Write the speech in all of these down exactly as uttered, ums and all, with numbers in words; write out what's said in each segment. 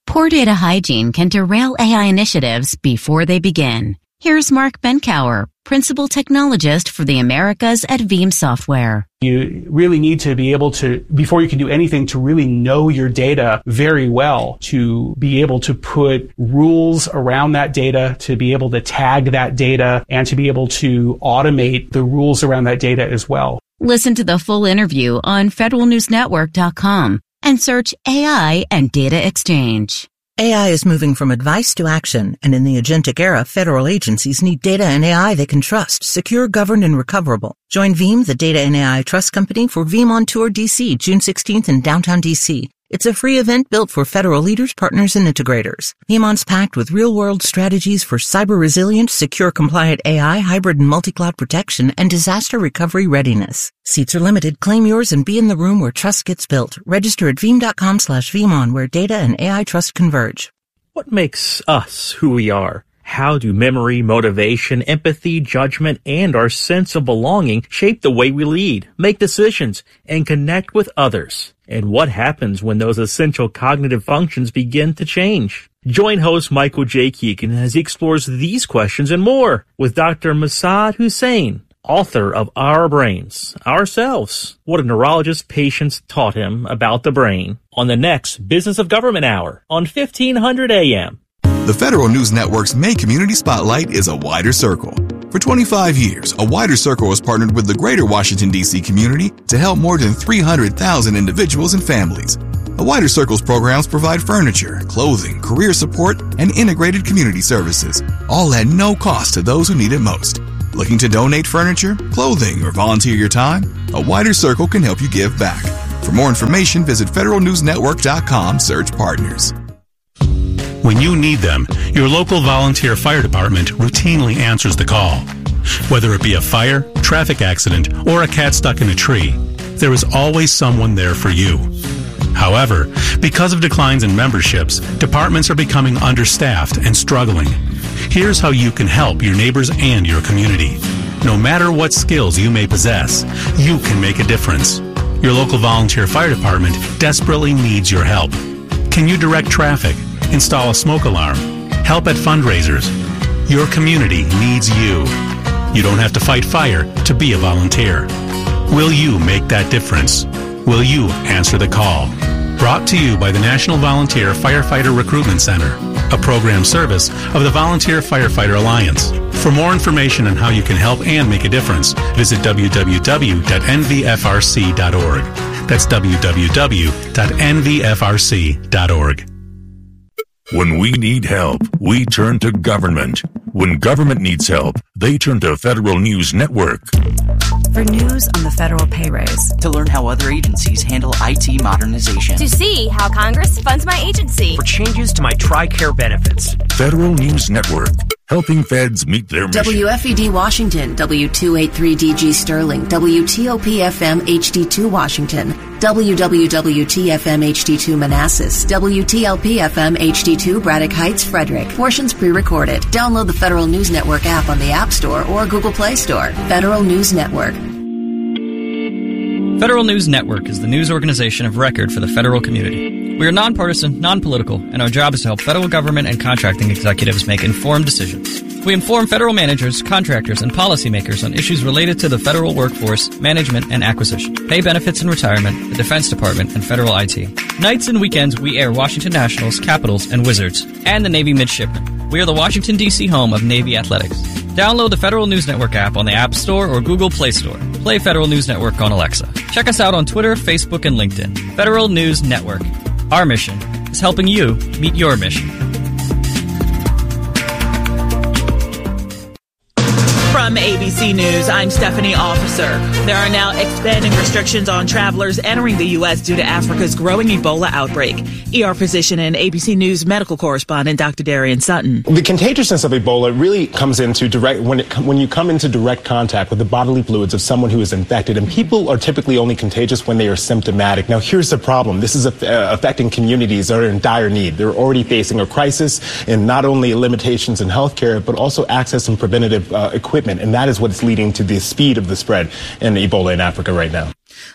Poor data hygiene can derail A I initiatives before they begin. Here's Mark Benkower, Principal Technologist for the Americas at Veeam Software. You really need to be able to, before you can do anything, to really know your data very well, to be able to put rules around that data, to be able to tag that data, and to be able to automate the rules around that data as well. Listen to the full interview on federal news network dot com and search A I and Data Exchange. A I is moving from advice to action, and in the agentic era, federal agencies need data and A I they can trust, secure, governed, and recoverable. Join Veeam, the data and A I trust company, for Veeam on Tour D C, June sixteenth in downtown D C. It's a free event built for federal leaders, partners, and integrators. VeeamON's packed with real-world strategies for cyber-resilient, secure-compliant A I, hybrid and multi-cloud protection, and disaster recovery readiness. Seats are limited. Claim yours and be in the room where trust gets built. Register at veeam.com slash VeeamON, where data and A I trust converge. What makes us who we are? How do memory, motivation, empathy, judgment, and our sense of belonging shape the way we lead, make decisions, and connect with others? And what happens when those essential cognitive functions begin to change? Join host Michael J. Keegan as he explores these questions and more with Doctor Massad Hussain, author of Our Brains, Ourselves, What a Neurologist's Patients Taught Him About the Brain, on the next Business of Government Hour on fifteen hundred A M. The Federal News Network's May Community Spotlight is a wider circle. For twenty-five years, A Wider Circle has partnered with the greater Washington, D C community to help more than three hundred thousand individuals and families. A Wider Circle's programs provide furniture, clothing, career support, and integrated community services, all at no cost to those who need it most. Looking to donate furniture, clothing, or volunteer your time? A Wider Circle can help you give back. For more information, visit federal news network dot com, search partners. When you need them, your local volunteer fire department routinely answers the call. Whether it be a fire, traffic accident, or a cat stuck in a tree, there is always someone there for you. However, because of declines in memberships, departments are becoming understaffed and struggling. Here's how you can help your neighbors and your community. No matter what skills you may possess, you can make a difference. Your local volunteer fire department desperately needs your help. Can you direct traffic? Install a smoke alarm, help at fundraisers? Your community needs you. You don't have to fight fire to be a volunteer. Will you make that difference? Will you answer the call? Brought to you by the National Volunteer Firefighter Recruitment Center, a program service of the Volunteer Firefighter Alliance. For more information on how you can help and make a difference, visit w w w dot n v f r c dot org. That's w w w dot n v f r c dot org. When we need help, we turn to government. When government needs help, they turn to Federal News Network. For news on the federal pay raise. To learn how other agencies handle I T modernization. To see how Congress funds my agency. For changes to my TRICARE benefits. Federal News Network, helping feds meet their mission. W F E D Washington, W two eighty-three D G Sterling, W T O P F M H D two Washington, W W W T F M H D two Manassas, W T L P F M H D two Braddock Heights, Frederick. Portions pre-recorded. Download the Federal News Network app on the App Store or Google Play Store. Federal News Network. Federal News Network is the news organization of record for the federal community. We are nonpartisan, non-political, and our job is to help federal government and contracting executives make informed decisions. We inform federal managers, contractors, and policymakers on issues related to the federal workforce, management, and acquisition, pay benefits and retirement, the Defense Department, and federal I T. Nights and weekends, we air Washington Nationals, Capitals, and Wizards, and the Navy Midshipmen. We are the Washington, D C home of Navy Athletics. Download the Federal News Network app on the App Store or Google Play Store. Play Federal News Network on Alexa. Check us out on Twitter, Facebook, and LinkedIn. Federal News Network. Our mission is helping you meet your mission. From A B C News, I'm Stephanie Officer. There are now expanding restrictions on travelers entering the U S due to Africa's growing Ebola outbreak. E R physician and A B C News medical correspondent Doctor Darian Sutton. The contagiousness of Ebola really comes into direct when it when you come into direct contact with the bodily fluids of someone who is infected, and people are typically only contagious when they are symptomatic. Now, here's the problem: this is uh, affecting communities that are in dire need. They're already facing a crisis in not only limitations in healthcare, but also access and preventative uh, equipment. And that is what's leading to the speed of the spread in Ebola in Africa right now.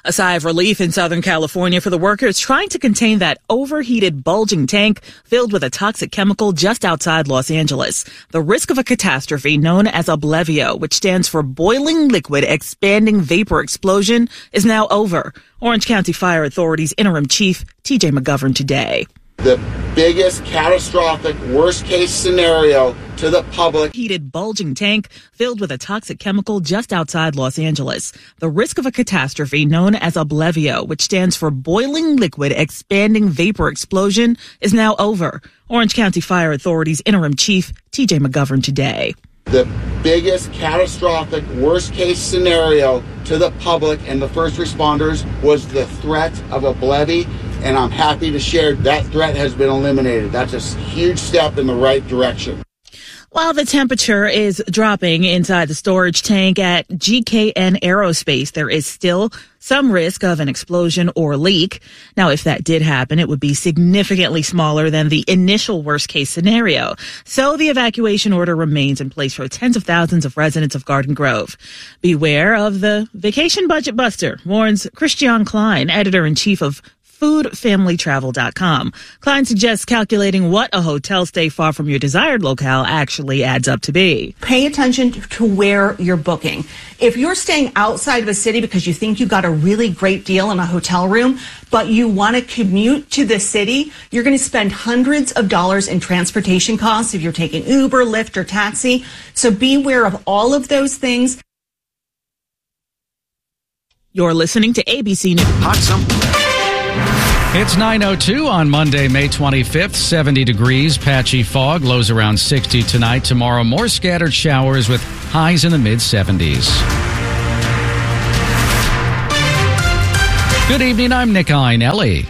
A sigh of relief in Southern California for the workers trying to contain that overheated, bulging tank filled with a toxic chemical just outside Los Angeles. The risk of a catastrophe known as Oblevio, which stands for Boiling Liquid Expanding Vapor Explosion, is now over. Orange County Fire Authority's interim chief, T J McGovern, today. The biggest catastrophic worst-case scenario to the public. Heated, bulging tank filled with a toxic chemical just outside Los Angeles. The risk of a catastrophe known as Oblevio, which stands for Boiling Liquid Expanding Vapor Explosion, is now over. Orange County Fire Authority's interim chief, T J McGovern, today. The biggest catastrophic worst-case scenario to the public and the first responders was the threat of Oblevio. And I'm happy to share that threat has been eliminated. That's a huge step in the right direction. While the temperature is dropping inside the storage tank at G K N Aerospace, there is still some risk of an explosion or leak. Now, if that did happen, it would be significantly smaller than the initial worst-case scenario. So the evacuation order remains in place for tens of thousands of residents of Garden Grove. Beware of the vacation budget buster, warns Christian Klein, editor-in-chief of food family travel dot com. Klein suggests calculating what a hotel stay far from your desired locale actually adds up to be. Pay attention to where you're booking. If you're staying outside of a city because you think you got a really great deal in a hotel room, but you want to commute to the city, you're going to spend hundreds of dollars in transportation costs if you're taking Uber, Lyft, or taxi. So beware of all of those things. You're listening to A B C News. Hot something. It's nine oh two on Monday, May twenty-fifth, seventy degrees, patchy fog, lows around sixty tonight. Tomorrow, more scattered showers with highs in the mid-seventies. Good evening, I'm Nick Einelli.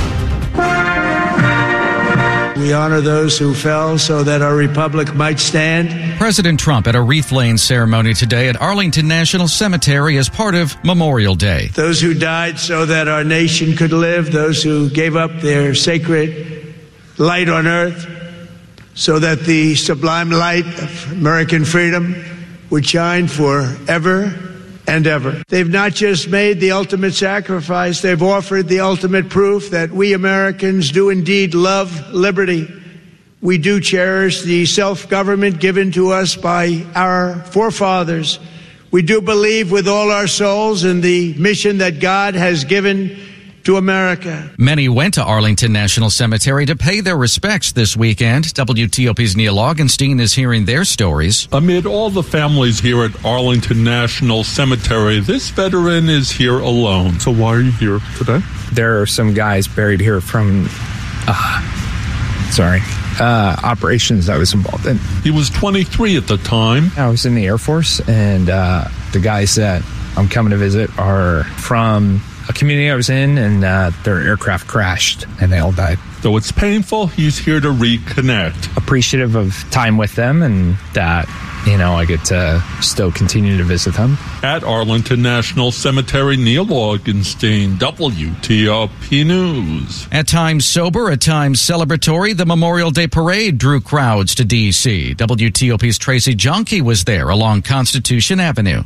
We honor those who fell so that our republic might stand. President Trump at a wreath-laying ceremony today at Arlington National Cemetery as part of Memorial Day. Those who died so that our nation could live, those who gave up their sacred light on earth so that the sublime light of American freedom would shine forever and ever. They've not just made the ultimate sacrifice, they've offered the ultimate proof that we Americans do indeed love liberty. We do cherish the self-government given to us by our forefathers. We do believe with all our souls in the mission that God has given to America. Many went to Arlington National Cemetery to pay their respects this weekend. W T O P's Neil Augenstein is hearing their stories. Amid all the families here at Arlington National Cemetery, this veteran is here alone. So why are you here today? There are some guys buried here from, uh, sorry, uh, operations I was involved in. He was twenty-three at the time. I was in the Air Force, and uh, the guys that I'm coming to visit are from a community I was in, and uh, their aircraft crashed and they all died. Though it's painful, he's here to reconnect. Appreciative of time with them, and that, you know, I get to still continue to visit them. At Arlington National Cemetery, Neil Augenstein, W T O P News. At times sober, at times celebratory, the Memorial Day Parade drew crowds to D C. W T O P's Tracy Jonke was there along Constitution Avenue.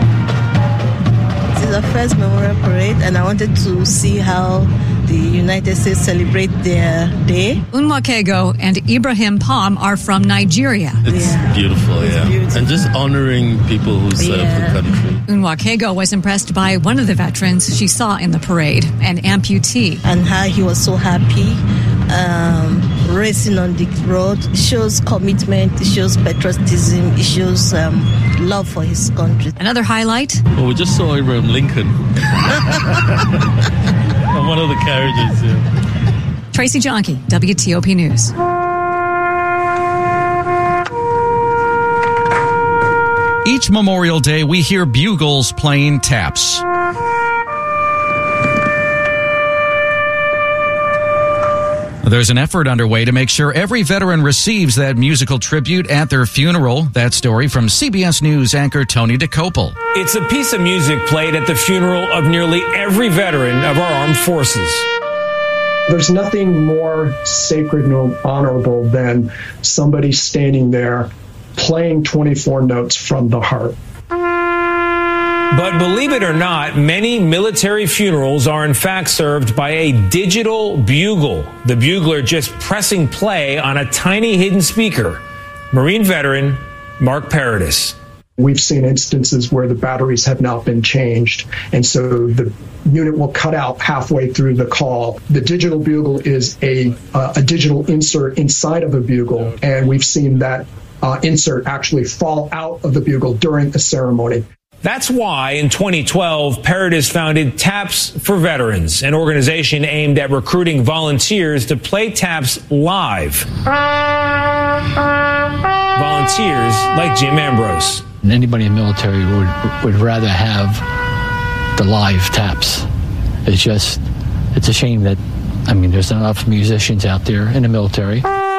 The first Memorial Parade, and I wanted to see how the United States celebrate their day. Unwakego and Ibrahim Palm are from Nigeria. It's yeah. beautiful, it's yeah. Beautiful. And just honoring people who serve yeah. the country. Unwakego was impressed by one of the veterans she saw in the parade, an amputee. And how he was so happy, um, racing on the road. It shows commitment, it shows patriotism, it shows um, love for his country. Another highlight? Well, we just saw Abraham Lincoln on one of the carriages. Yeah. Tracy Jonke, W T O P News. Each Memorial Day, we hear bugles playing taps. There's an effort underway to make sure every veteran receives that musical tribute at their funeral. That story from C B S News anchor Tony DeCopel. It's a piece of music played at the funeral of nearly every veteran of our armed forces. There's nothing more sacred and honorable than somebody standing there playing twenty-four notes from the heart. But believe it or not, many military funerals are in fact served by a digital bugle. The bugler just pressing play on a tiny hidden speaker. Marine veteran Mark Paradis. We've seen instances where the batteries have not been changed, and so the unit will cut out halfway through the call. The digital bugle is a, uh, a digital insert inside of a bugle, and we've seen that uh, insert actually fall out of the bugle during a ceremony. That's why in twenty twelve, Paradis founded Taps for Veterans, an organization aimed at recruiting volunteers to play taps live. Volunteers like Jim Ambrose. Anybody in the military would would rather have the live taps. It's just, it's a shame that, I mean, there's not enough musicians out there in the military.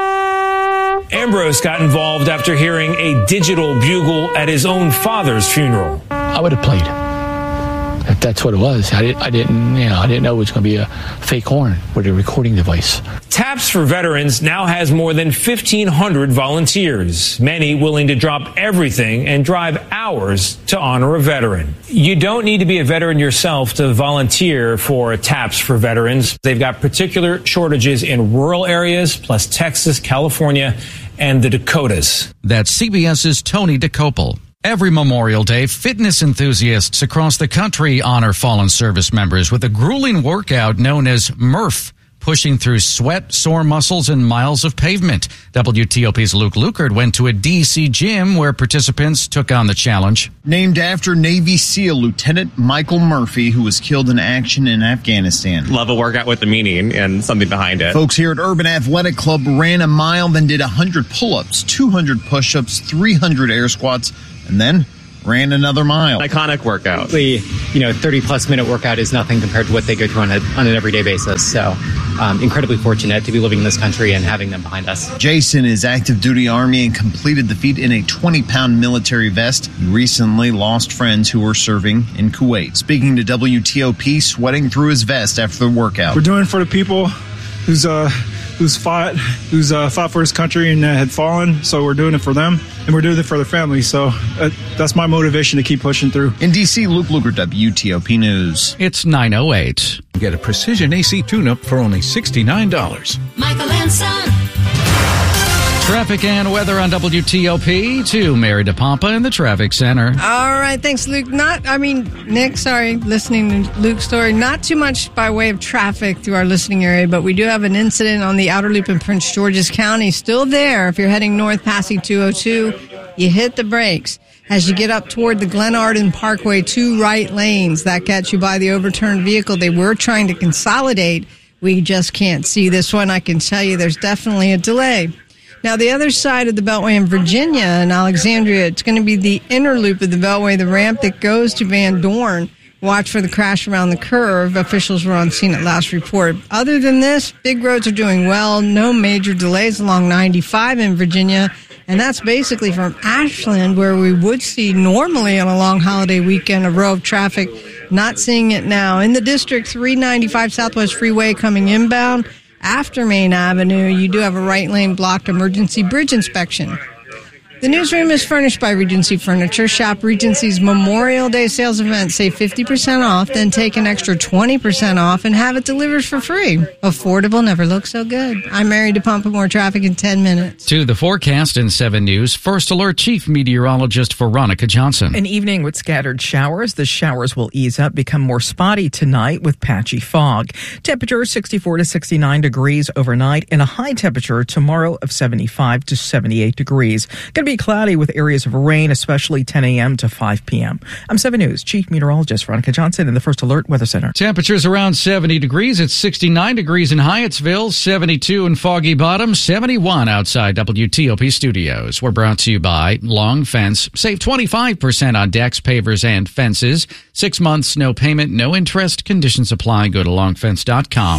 Ambrose got involved after hearing a digital bugle at his own father's funeral. I would have played. If that's what it was. I, did, I didn't, you know, I didn't know it was going to be a fake horn with a recording device. Taps for Veterans now has more than fifteen hundred volunteers, many willing to drop everything and drive hours to honor a veteran. You don't need to be a veteran yourself to volunteer for Taps for Veterans. They've got particular shortages in rural areas, plus Texas, California, and the Dakotas. That's CBS's Tony DeCopel. Every Memorial Day, fitness enthusiasts across the country honor fallen service members with a grueling workout known as Murph, pushing through sweat, sore muscles, and miles of pavement. W T O P's Luke Lukert went to a D C gym where participants took on the challenge. Named after Navy SEAL Lieutenant Michael Murphy, who was killed in action in Afghanistan. Love a workout with a meaning and something behind it. Folks here at Urban Athletic Club ran a mile, then did one hundred pull-ups, two hundred push-ups, three hundred air squats, and then ran another mile. Iconic workout. The, you know, thirty plus minute workout is nothing compared to what they go through on, a, on an everyday basis. So um, incredibly fortunate to be living in this country and having them behind us. Jason is active duty Army and completed the feat in a twenty pound military vest. He recently lost friends who were serving in Kuwait. Speaking to W T O P, sweating through his vest after the workout. We're doing it for the people who's uh who's fought, who's uh, fought for his country and uh, had fallen. So we're doing it for them, and we're doing it for their families. So uh, that's my motivation to keep pushing through. In D C, Luke Luger, W T O P News. It's nine oh eight. Get a precision A C tune-up for only sixty-nine dollars. Michael and Son. Traffic and weather on W T O P to Mary DePompa in the traffic center. All right, thanks, Luke. Not, I mean, Nick, sorry, listening to Luke's story. Not too much by way of traffic through our listening area, but we do have an incident on the outer loop in Prince George's County. Still there. If you're heading north passing two oh two, you hit the brakes. As you get up toward the Glen Arden Parkway, two right lanes. That gets you by the overturned vehicle. They were trying to consolidate. We just can't see this one. I can tell you there's definitely a delay. Now, the other side of the Beltway in Virginia and Alexandria, it's going to be the inner loop of the Beltway, the ramp that goes to Van Dorn. Watch for the crash around the curve. Officials were on scene at last report. Other than this, big roads are doing well. No major delays along ninety-five in Virginia. And that's basically from Ashland, where we would see normally on a long holiday weekend a row of traffic. Not seeing it now. In the district, three ninety-five Southwest Freeway coming inbound. After Main Avenue, you do have a right lane blocked emergency bridge inspection. The newsroom is furnished by Regency Furniture. Shop Regency's Memorial Day sales event. Save fifty percent off, then take an extra twenty percent off and have it delivered for free. Affordable never looked so good. I'm Mary DePompa. More traffic in ten minutes. To the forecast in seven News, First Alert Chief Meteorologist Veronica Johnson. An evening with scattered showers. The showers will ease up, become more spotty tonight with patchy fog. Temperature sixty-four to sixty-nine degrees overnight, and a high temperature tomorrow of seventy-five to seventy-eight degrees. Going to be cloudy with areas of rain, especially ten a.m. to five p.m. I'm seven News Chief Meteorologist Veronica Johnson in the First Alert Weather Center. Temperatures around seventy degrees. It's sixty-nine degrees in Hyattsville, seventy-two in Foggy Bottom, seventy-one outside W T O P studios. We're brought to you by Long Fence. Save twenty-five percent on decks, pavers, and fences. Six months, no payment, no interest. Conditions apply. Go to long fence dot com.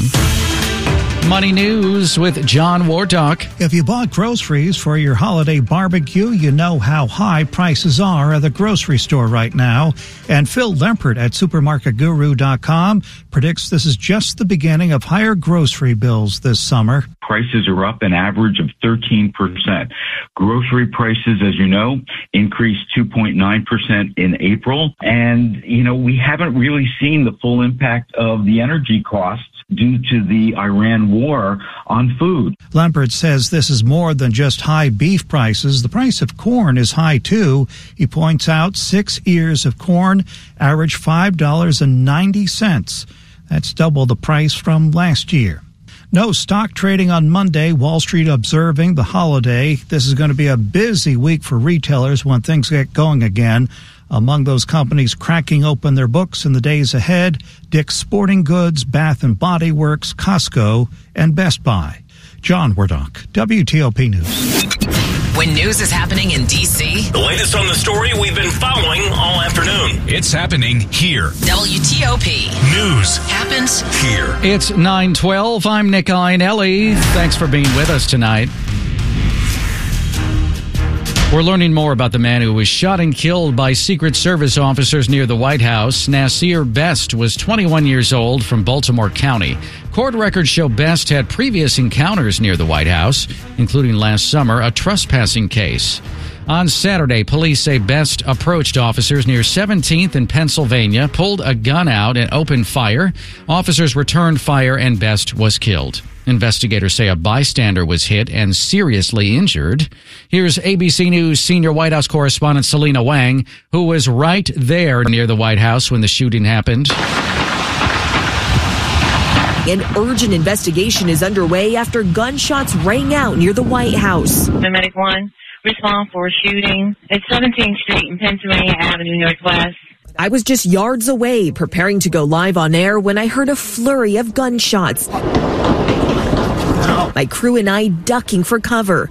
Money News with John Wardock. If you bought groceries for your holiday barbecue, you know how high prices are at the grocery store right now. And Phil Lempert at supermarket guru dot com predicts this is just the beginning of higher grocery bills this summer. prices are up an average of thirteen percent. Grocery prices, as you know, increased two point nine percent in April. And, you know, we haven't really seen the full impact of the energy costs due to the Iran war on food. Lempert says this is more than just high beef prices. The price of corn is high, too. He points out six ears of corn average five dollars and ninety cents. That's double the price from last year. No stock trading on Monday. Wall Street observing the holiday. This is going to be a busy week for retailers when things get going again. Among those companies cracking open their books in the days ahead, Dick's Sporting Goods, Bath and Body Works, Costco, and Best Buy. John Wardock, W T O P News. When news is happening in D C, the latest on the story we've been following all afternoon. It's happening here. W T O P News happens here. It's nine twelve. I'm Nick Iannelli. Thanks for being with us tonight. We're learning more about the man who was shot and killed by Secret Service officers near the White House. Nasir Best was twenty-one years old from Baltimore County. Court records show Best had previous encounters near the White House, including last summer a trespassing case. On Saturday, police say Best approached officers near seventeenth in Pennsylvania, pulled a gun out and opened fire. Officers returned fire and Best was killed. Investigators say a bystander was hit and seriously injured. Here's A B C News senior White House correspondent Selena Wang, who was right there near the White House when the shooting happened. An urgent investigation is underway after gunshots rang out near the White House. Medic one, respond for a shooting at seventeenth Street and Pennsylvania Avenue Northwest. I was just yards away preparing to go live on air when I heard a flurry of gunshots. My crew and I ducking for cover.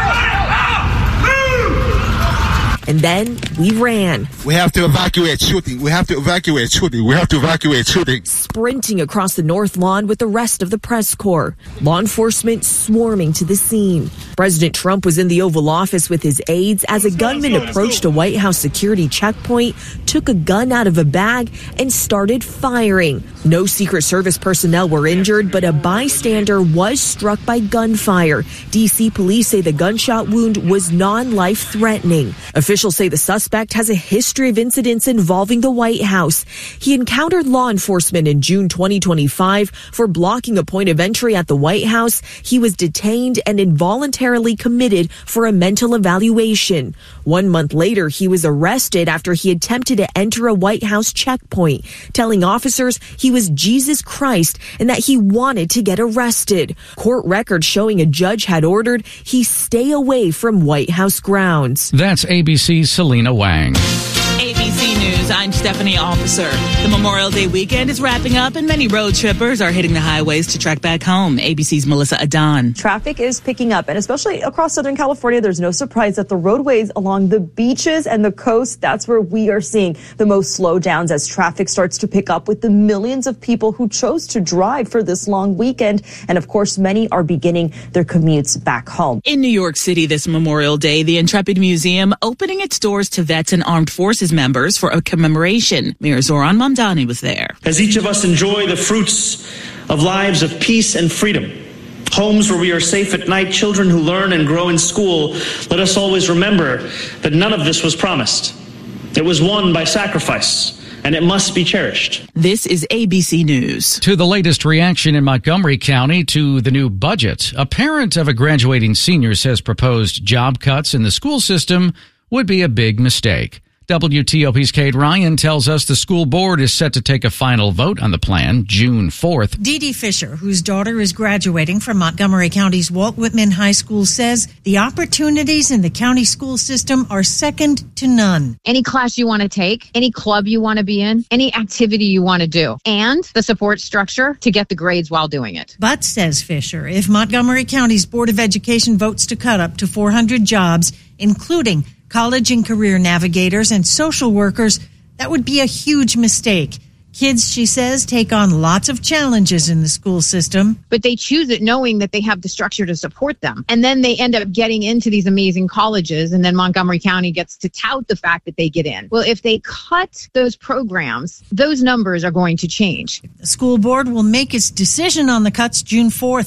And then we ran. We have to evacuate shooting. We have to evacuate shooting. We have to evacuate shooting. Sprinting across the North Lawn with the rest of the press corps. Law enforcement swarming to the scene. President Trump was in the Oval Office with his aides as a gunman approached a White House security checkpoint, took a gun out of a bag, and started firing. No Secret Service personnel were injured, but a bystander was struck by gunfire. D C police say the gunshot wound was non-life threatening. Officials say the suspect has a history of incidents involving the White House. He encountered law enforcement in June twenty twenty-five for blocking a point of entry at the White House. He was detained and involuntarily committed for a mental evaluation. One month later, he was arrested after he attempted to enter a White House checkpoint, telling officers he was Jesus Christ and that he wanted to get arrested. Court records showing a judge had ordered he stay away from White House grounds. That's A B C's Selena Wang. A B C News, I'm Stephanie Officer. The Memorial Day weekend is wrapping up and many road trippers are hitting the highways to trek back home. A B C's Melissa Adon. Traffic is picking up, and especially across Southern California, there's no surprise that the roadways along the beaches and the coast, that's where we are seeing the most slowdowns as traffic starts to pick up with the millions of people who chose to drive for this long weekend. And of course, many are beginning their commutes back home. In New York City this Memorial Day, the Intrepid Museum opening its doors to vets and armed forces members for a commemoration. Mayor Zoran Mamdani was there. As each of us enjoy the fruits of lives of peace and freedom, homes where we are safe at night, children who learn and grow in school, let us always remember that none of this was promised. It was won by sacrifice, and it must be cherished. This is A B C News. To the latest reaction in Montgomery County to the new budget, a parent of a graduating senior says proposed job cuts in the school system would be a big mistake. W T O P's Kate Ryan tells us the school board is set to take a final vote on the plan June fourth. Dee Dee Fisher, whose daughter is graduating from Montgomery County's Walt Whitman High School, says the opportunities in the county school system are second to none. Any class you want to take, any club you want to be in, any activity you want to do, and the support structure to get the grades while doing it. But, says Fisher, if Montgomery County's Board of Education votes to cut up to four hundred jobs, including college and career navigators and social workers, that would be a huge mistake. Kids, she says, take on lots of challenges in the school system. But they choose it knowing that they have the structure to support them. And then they end up getting into these amazing colleges, and then Montgomery County gets to tout the fact that they get in. Well, if they cut those programs, those numbers are going to change. The school board will make its decision on the cuts June fourth.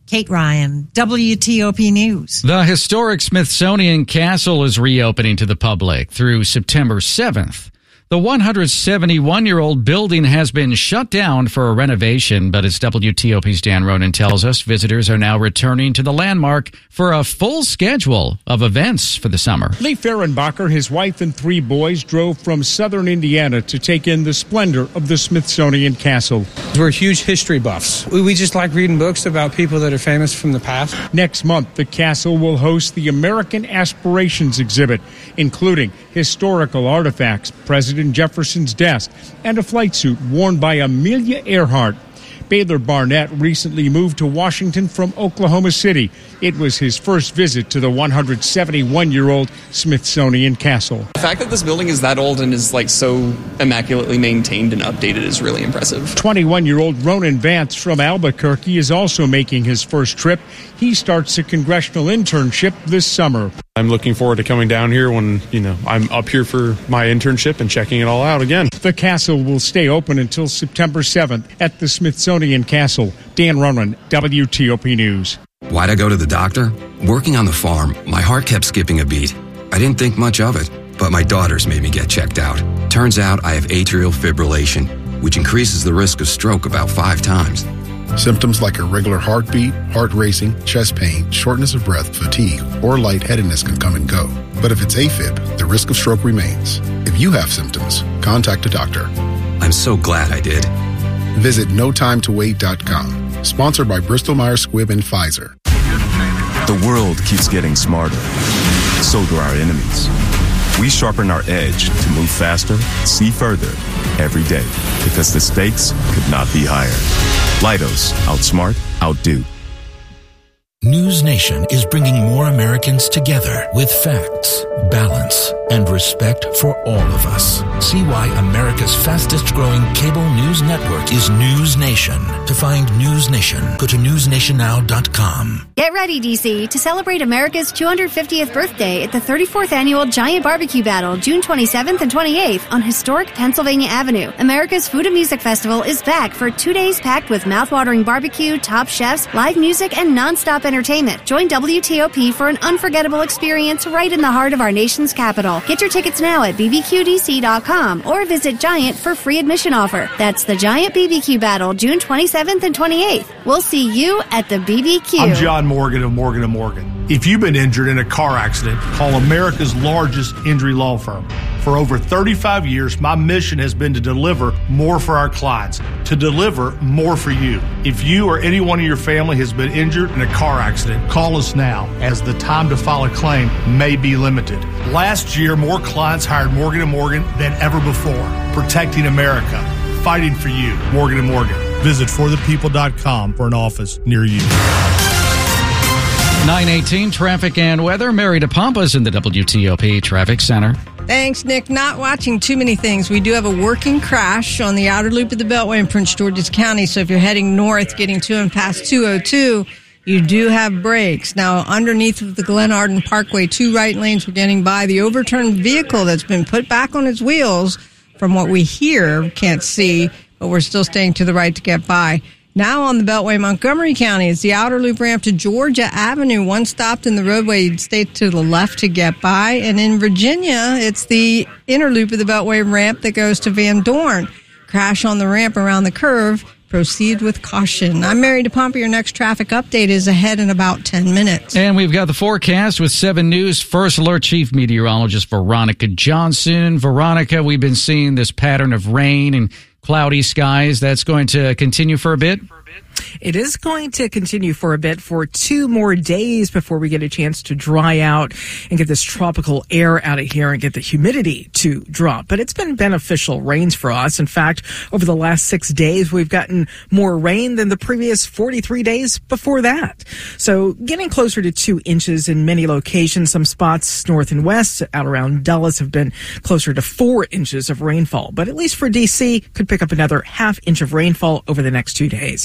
Kate Ryan, W T O P News. The historic Smithsonian Castle is reopening to the public through September seventh. The one hundred seventy-one-year-old building has been shut down for a renovation, but as W T O P's Dan Ronan tells us, visitors are now returning to the landmark for a full schedule of events for the summer. Lee Fehrenbacher, his wife and three boys drove from southern Indiana to take in the splendor of the Smithsonian Castle. We're huge history buffs. We just like reading books about people that are famous from the past. Next month, the castle will host the American Aspirations exhibit, including historical artifacts, President Jefferson's desk, and a flight suit worn by Amelia Earhart. Baylor Barnett recently moved to Washington from Oklahoma City. It was his first visit to the one hundred seventy-one-year-old Smithsonian Castle. The fact that this building is that old and is like so immaculately maintained and updated is really impressive. twenty-one-year-old Ronan Vance from Albuquerque is also making his first trip. He starts a congressional internship this summer. I'm looking forward to coming down here when, you know, I'm up here for my internship and checking it all out again. The castle will stay open until September seventh at the Smithsonian Castle. Dan Ronan, W T O P News. Why'd I go to the doctor? Working on the farm, my heart kept skipping a beat. I didn't think much of it, but my daughters made me get checked out. Turns out I have atrial fibrillation, which increases the risk of stroke about five times. Symptoms like irregular heartbeat, heart racing, chest pain, shortness of breath, fatigue, or lightheadedness can come and go. But if it's AFib, the risk of stroke remains. If you have symptoms, contact a doctor. I'm so glad I did. Visit no time to wait dot com. Sponsored by Bristol Myers Squibb and Pfizer. The world keeps getting smarter. So do our enemies. We sharpen our edge to move faster, see further, every day. Because the stakes could not be higher. Leidos, outsmart, outdo. News Nation is bringing more Americans together with facts, balance, and respect for all of us. See why America's fastest growing cable news network is News Nation. To find News Nation, go to news nation now dot com. Get ready, D C, to celebrate America's two hundred fiftieth birthday at the thirty-fourth Annual Giant Barbecue Battle, June twenty-seventh and twenty-eighth on historic Pennsylvania Avenue. America's Food and Music Festival is back for two days packed with mouthwatering barbecue, top chefs, live music, and nonstop entertainment. Join W T O P for an unforgettable experience right in the heart of our nation's capital. Get your tickets now at b b q d c dot com or visit Giant for free admission offer. That's the Giant B B Q Battle, June twenty-seventh and twenty-eighth. We'll see you at the B B Q. I'm John Morgan of Morgan and Morgan. If you've been injured in a car accident, call America's largest injury law firm. For over thirty-five years, my mission has been to deliver more for our clients, to deliver more for you. If you or anyone in your family has been injured in a car accident, call us now, as the time to file a claim may be limited. Last year, more clients hired Morgan and Morgan than ever before, protecting America, fighting for you. Morgan and Morgan. Visit for the people dot com for an office near you. nine eighteen, traffic and weather. Mary DePompas in the W T O P Traffic Center. Thanks, Nick. Not watching too many things. We do have a working crash on the outer loop of the Beltway in Prince George's County. So if you're heading north, getting to and past two oh two, you do have brakes. Now, underneath of the Glen Arden Parkway, two right lanes were getting by the overturned vehicle that's been put back on its wheels. From what we hear, can't see, but we're still staying to the right to get by. Now on the Beltway, Montgomery County, it's the outer loop ramp to Georgia Avenue. One stopped in the roadway, you'd stay to the left to get by. And in Virginia, it's the inner loop of the Beltway ramp that goes to Van Dorn. Crash on the ramp around the curve. Proceed with caution. I'm Mary DePompa. Your next traffic update is ahead in about ten minutes. And we've got the forecast with seven News First Alert Chief Meteorologist Veronica Johnson. Veronica, we've been seeing this pattern of rain and cloudy skies. That's going to continue for a bit? It is going to continue for a bit, for two more days before we get a chance to dry out and get this tropical air out of here and get the humidity to drop. But it's been beneficial rains for us. In fact, over the last six days, we've gotten more rain than the previous forty-three days before that. So getting closer to two inches in many locations. Some spots north and west out around Dulles have been closer to four inches of rainfall. But at least for D C, could pick up another half inch of rainfall over the next two days. Now,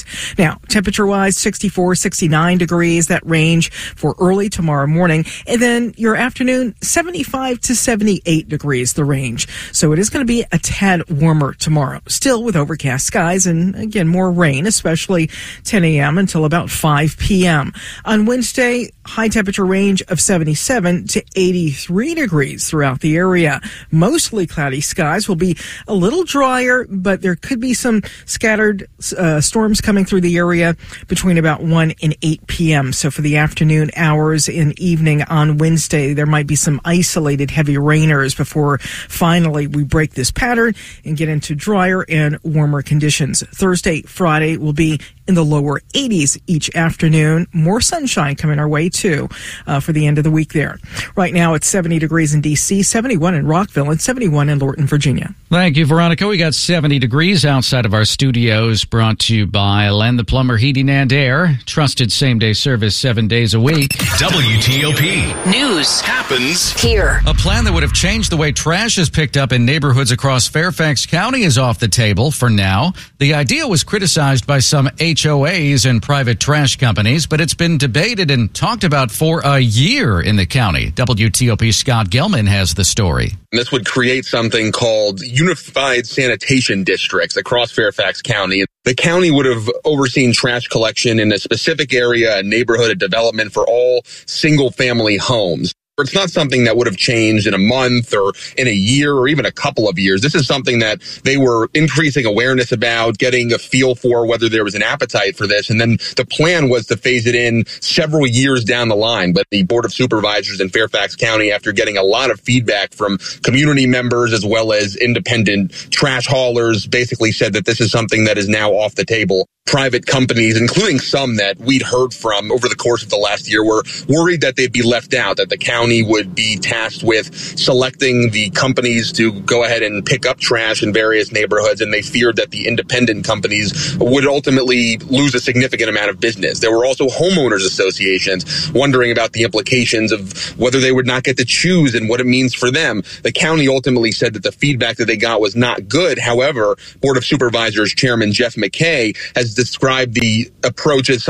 Now, temperature-wise, sixty-four, sixty-nine degrees, that range for early tomorrow morning. And then your afternoon, seventy-five to seventy-eight degrees, the range. So it is going to be a tad warmer tomorrow. Still with overcast skies and, again, more rain, especially ten a.m. until about five p.m. On Wednesday, high temperature range of seventy-seven to eighty-three degrees throughout the area. Mostly cloudy skies, will be a little drier, but there could be some scattered uh, storms coming through the area between about one and eight p.m. So for the afternoon hours and evening on Wednesday, there might be some isolated heavy rainers before finally we break this pattern and get into drier and warmer conditions. Thursday, Friday will be in the lower eighties each afternoon. More sunshine coming our way, too, uh, for the end of the week there. Right now, it's seventy degrees in D C, seventy-one in Rockville, and seventy-one in Lorton, Virginia. Thank you, Veronica. We got seventy degrees outside of our studios, brought to you by Len the Plumber Heating and Air. Trusted same-day service seven days a week. W T O P. News happens here. A plan that would have changed the way trash is picked up in neighborhoods across Fairfax County is off the table for now. The idea was criticized by some H O As and private trash companies, but it's been debated and talked about for a year in the county. W T O P's Scott Gilman has the story. This would create something called Unified Sanitation Districts across Fairfax County. The county would have overseen trash collection in a specific area, a neighborhood, a development for all single-family homes. It's not something that would have changed in a month or in a year or even a couple of years. This is something that they were increasing awareness about, getting a feel for whether there was an appetite for this. And then the plan was to phase it in several years down the line. But the Board of Supervisors in Fairfax County, after getting a lot of feedback from community members as well as independent trash haulers, basically said that this is something that is now off the table. Private companies, including some that we'd heard from over the course of the last year, were worried that they'd be left out, that the county would be tasked with selecting the companies to go ahead and pick up trash in various neighborhoods, and they feared that the independent companies would ultimately lose a significant amount of business. There were also homeowners associations wondering about the implications of whether they would not get to choose and what it means for them. The county ultimately said that the feedback that they got was not good. However, Board of Supervisors Chairman Jeff McKay has described the approach as something